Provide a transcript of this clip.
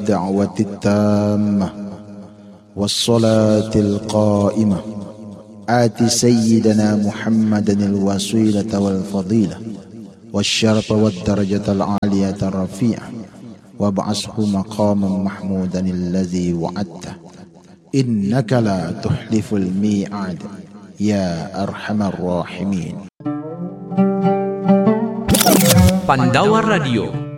الدعوة التامة والصلاة القائمة آت سيدنا محمدا الوسيلة والفضيلة والشرف والدرجة العالية الرفيعة وابعثه مقاما محمودا الذي وعدته إنك لا تخلف الميعاد يا أرحم الراحمين. Pandawa Radio